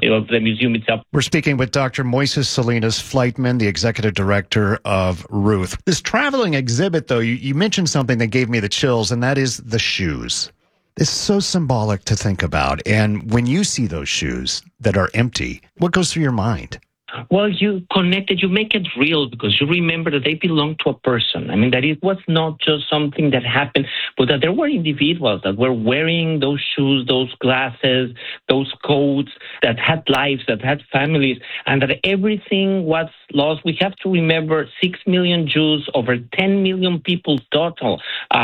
the museum itself. We're speaking with Dr. Moises Salinas Flightman, the executive director of Ruth. This traveling exhibit, though, you mentioned something that gave me the chills, and that is the shoes. It's so symbolic to think about. And when you see those shoes that are empty, what goes through your mind? Well, you connect it, you make it real because you remember that they belong to a person. I mean, that it was not just something that happened, but that there were individuals that were wearing those shoes, those glasses, those coats, that had lives, that had families, and that everything was lost. We have to remember 6 million Jews, over 10 million people total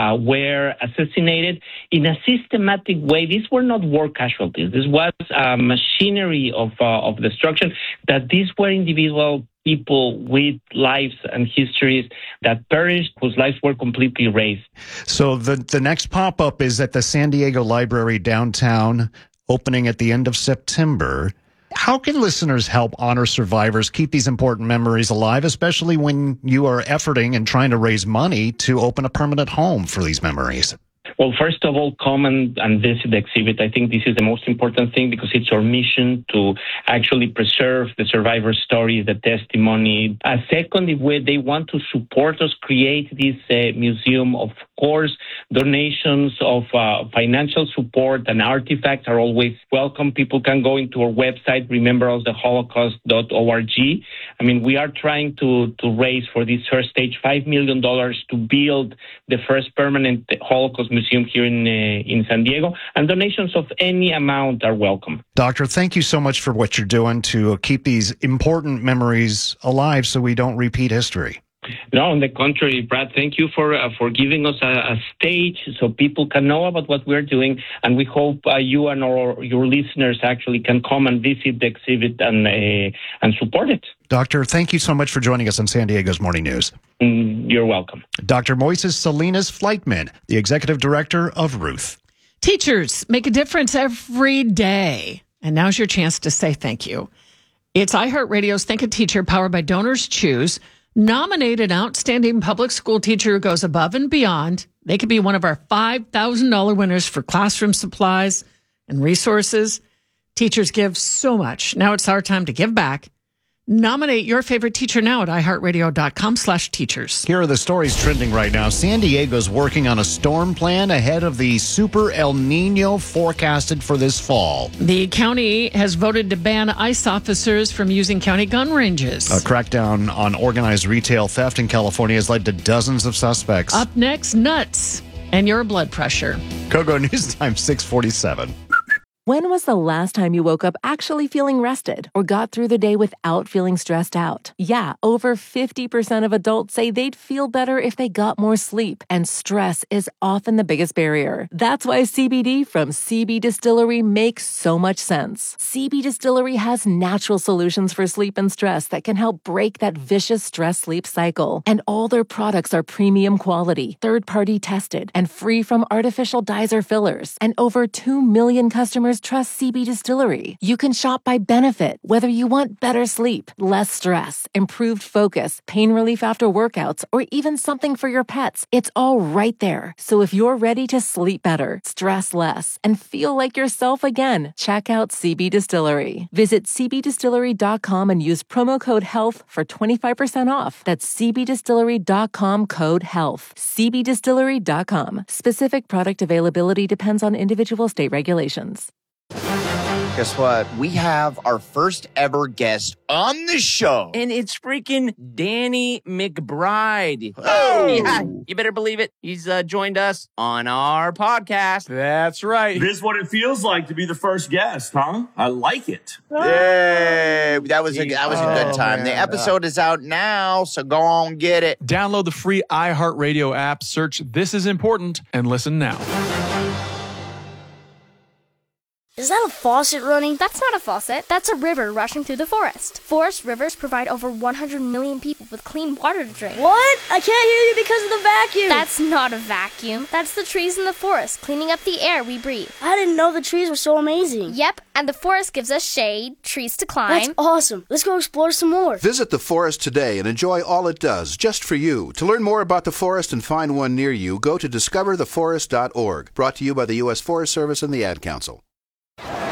were assassinated in a systematic way. These were not war casualties. This was machinery of destruction, that these were individual people with lives and histories that perished, whose lives were completely erased. So the next pop-up is at the San Diego Library downtown, opening at the end of September. How can listeners help honor survivors, keep these important memories alive, especially when you are efforting and trying to raise money to open a permanent home for these memories? Well, first of all, come and visit the exhibit. I think this is the most important thing because it's our mission to actually preserve the survivor stories, the testimony. Second, if they want to support us create this museum, of course, donations of financial support and artifacts are always welcome. People can go into our website, rememberoftheholocaust.org. I mean, we are trying to raise for this first stage $5 million to build the first permanent Holocaust museum here in San Diego, and donations of any amount are welcome. Doctor, thank you so much for what you're doing to keep these important memories alive so we don't repeat history. No, on the contrary, Brad, thank you for giving us a stage so people can know about what we're doing, and we hope you and your listeners actually can come and visit the exhibit and support it. Doctor, thank you so much for joining us on San Diego's Morning News. You're welcome. Dr. Moises Salinas Flightman, the executive director of Ruth. Teachers make a difference every day, and now's your chance to say thank you. It's iHeartRadio's Think a Teacher, powered by Donors Choose. Nominate an outstanding public school teacher who goes above and beyond. They could be one of our $5,000 winners for classroom supplies and resources. Teachers give so much. Now it's our time to give back. Nominate your favorite teacher now at iHeartRadio.com/teachers. Here are the stories trending right now. San Diego's working on a storm plan ahead of the Super El Nino forecasted for this fall. The county has voted to ban ICE officers from using county gun ranges. A crackdown on organized retail theft in California has led to dozens of suspects. Up next, nuts and your blood pressure. Kogo News Time 6:47. When was the last time you woke up actually feeling rested or got through the day without feeling stressed out? Yeah, over 50% of adults say they'd feel better if they got more sleep, and stress is often the biggest barrier. That's why CBD from CB Distillery makes so much sense. CB Distillery has natural solutions for sleep and stress that can help break that vicious stress-sleep cycle. And all their products are premium quality, third-party tested, and free from artificial dyes or fillers. And over 2 million customers trust CB Distillery. You can shop by benefit, whether you want better sleep, less stress, improved focus, pain relief after workouts, or even something for your pets. It's all right there. So if you're ready to sleep better, stress less, and feel like yourself again, check out CB Distillery. Visit cbdistillery.com and use promo code HEALTH for 25% off. That's cbdistillery.com, code HEALTH. cbdistillery.com. Specific product availability depends on individual state regulations. Guess what? We have our first ever guest on the show. And it's freaking Danny McBride. Oh! Yeah, you better believe it. He's joined us on our podcast. That's right. This is what it feels like to be the first guest, huh? I like it. Yay! That was a good time. Man. The episode is out now, so go on get it. Download the free iHeartRadio app, search This Is Important, and listen now. Is that a faucet running? That's not a faucet. That's a river rushing through the forest. Forest rivers provide over 100 million people with clean water to drink. What? I can't hear you because of the vacuum. That's not a vacuum. That's the trees in the forest cleaning up the air we breathe. I didn't know the trees were so amazing. Yep, and the forest gives us shade, trees to climb. That's awesome. Let's go explore some more. Visit the forest today and enjoy all it does, just for you. To learn more about the forest and find one near you, go to discovertheforest.org. Brought to you by the U.S. Forest Service and the Ad Council.